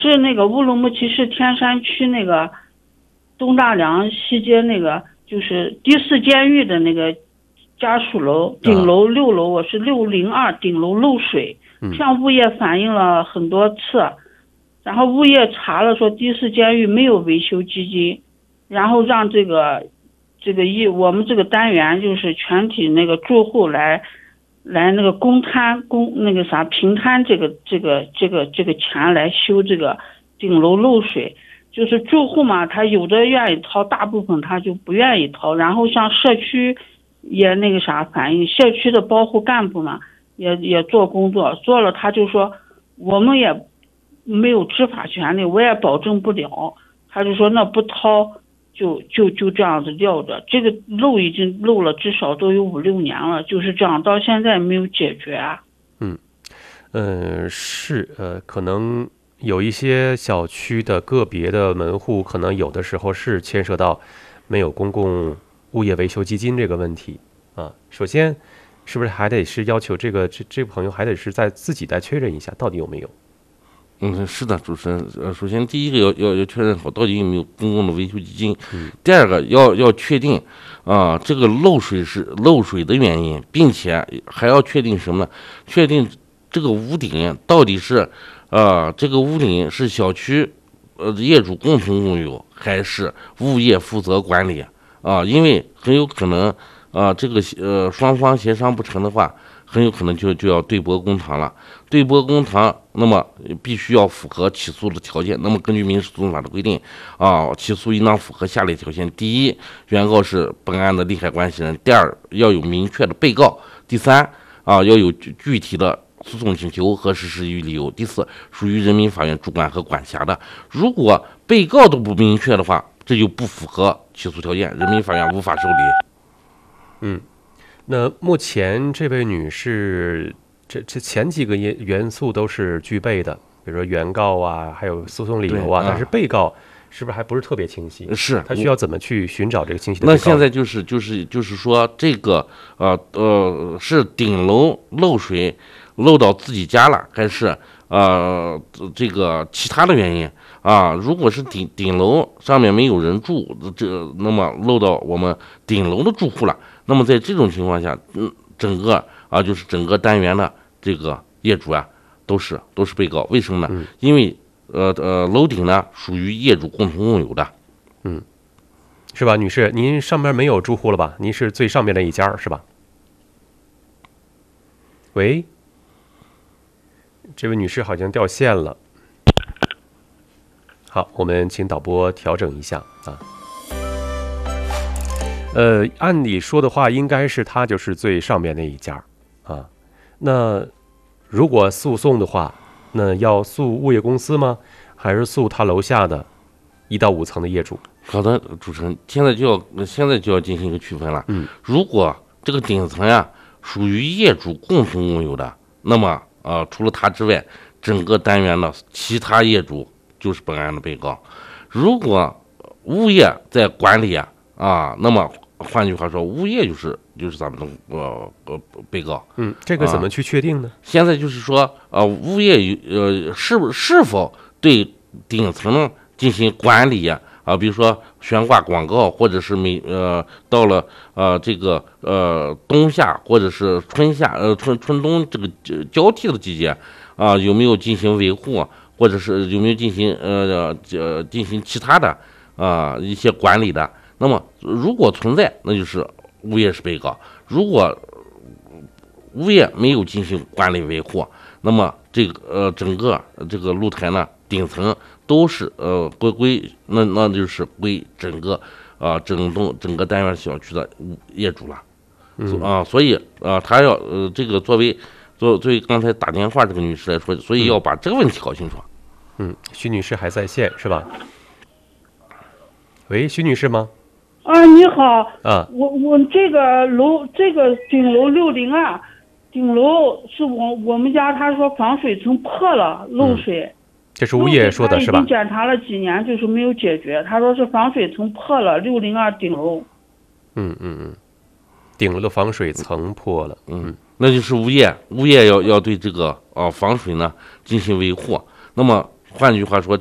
是那个乌鲁木齐市天山区那个东大梁西街那个，就是第4监狱的那个家属楼顶楼6楼，我是602顶楼漏水，向物业反映了很多次，然后物业查了说第4监狱没有维修基金，然后让我们这个单元就是全体那个住户来那个平摊这个钱来修这个顶楼漏水，就是住户嘛，他有的愿意掏，大部分他就不愿意掏，然后像社区也反映，社区的保护干部嘛也做工作，做了他就说我们也没有执法权利，我也保证不了，他就说那不掏就这样子撂着，这个漏已经漏了至少都有5、6年了，就是这样，到现在没有解决啊。 可能有一些小区的个别的门户，可能有的时候是牵涉到没有公共物业维修基金这个问题啊。首先，是不是还得是要求这个朋友还得是自己再确认一下到底有没有？ 是的，主持人。首先，第一个要确认好到底有没有公共的维修基金。第二个要确定这个漏水的原因，并且还要确定什么呢？确定这个屋顶到底是这个屋顶是小区业主共同拥有，还是物业负责管理因为很有可能这个双方协商不成的话，很有可能就要对簿公堂了。对簿公堂，那么必须要符合起诉的条件。那么根据民事诉讼法的规定起诉应当符合下列条件：第一，原告是本案的利害关系人；第二，要有明确的被告；第三要有具体的诉讼请求和实施理由；第四，属于人民法院主管和管辖的。如果被告都不明确的话，这就不符合起诉条件，人民法院无法受理。 那目前这位女士，这前几个元素都是具备的，比如说原告还有诉讼理由但是被告是不是还不是特别清晰？ 是， 他需要怎么去寻找这个清晰的被告？ 那现在就是说，这个是顶楼漏水漏到自己家了，还是这个其他的原因如果是顶楼上面没有人住，那么漏到我们顶楼的住户了。那么在这种情况下，整个就是整个单元的这个业主都是被告。为什么呢？因为楼顶呢属于业主共同拥有的。 是吧，女士？您上面没有住户了吧？您是最上面那一家是吧？喂，这位女士好像掉线了。好，我们请导播调整一下按理说的话，应该是他就是最上面那一家那如果诉讼的话，那要诉物业公司吗？还是诉他楼下的1到5层的业主？ 好的，主持人，现在就要进行一个区分了。如果这个顶层属于业主共同拥有的，那么除了他之外，整个单元的其他业主就是本案的被告。如果物业在管理那么换句话说，物业就是咱们的被告。 这个怎么去确定呢？ 现在就是说物业是否对顶层进行管理比如说悬挂广告，或者是到了这个冬夏或者是春冬这个交替的季节有没有进行维护，或者是有没有进行其他的一些管理的。那么如果存在，那就是物业是被告；如果物业没有进行管理维护，那么这个整个这个露台呢顶层都是那就是归整个整个单元小区的业主了。所以他要这个作为刚才打电话这个女士来说，所以要把这个问题搞清楚。 徐女士还在线是吧？喂，徐女士吗？ 你好我这个顶楼602顶楼是我们家，他说防水层破了漏水。 这是物业说的是吧？ 已经检查了几年，就是没有解决。他说是防水层破了，602顶楼。 顶楼的防水层破了。 那就是物业要对这个防水呢进行维护。那么换句话说，